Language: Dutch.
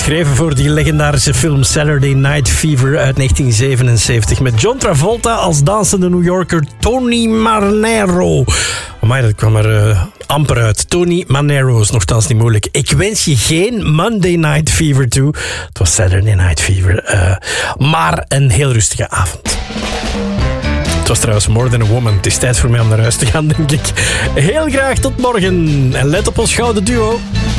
Geschreven voor die legendarische film Saturday Night Fever uit 1977. Met John Travolta als dansende New Yorker Tony Manero. Amai, dat kwam er amper uit. Tony Manero is nogthans niet moeilijk. Ik wens je geen Monday Night Fever toe. Het was Saturday Night Fever. Maar een heel rustige avond. Het was trouwens More Than a Woman. Het is tijd voor mij om naar huis te gaan, denk ik. Heel graag tot morgen. En let op ons gouden duo.